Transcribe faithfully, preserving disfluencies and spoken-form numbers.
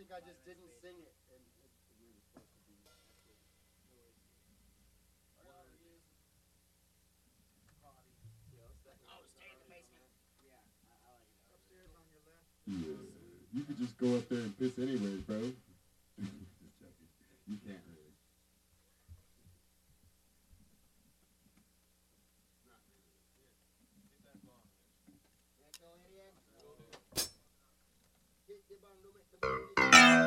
think I just didn't sing it, and it, we were supposed to be. Oh, stay in the basement. Yeah, you could just go up there and piss anyways, bro. Just joking. You can't really. Can't go in yet? Get, get on, do it, do it.